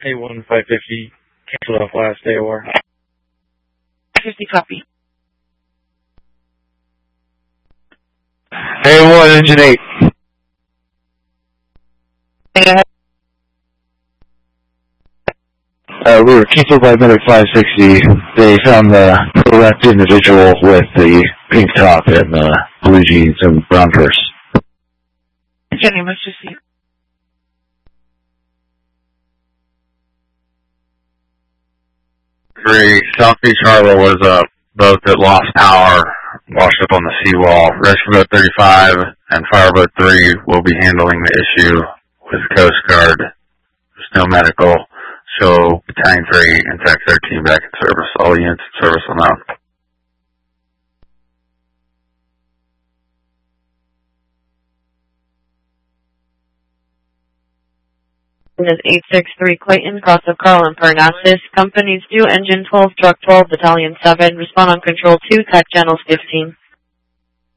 A1 550, canceled off last AOR. 50 copy. A1, engine 8. We were canceled by medic 560. They found the correct individual with the pink top and blue jeans and brown purse. Jenny, let's just see. South Beach Harbor was a boat that lost power, washed up on the seawall. Rescue Boat 35 and Fireboat 3 will be handling the issue with Coast Guard. There's no medical. So Battalion 3 and Tech 13 back in service. All units in service on that. Is 863 Clayton, cross of Carl and Parnassus. Companies due, engine 12, truck 12, Battalion 7. Respond on control 2, Tech channels 15.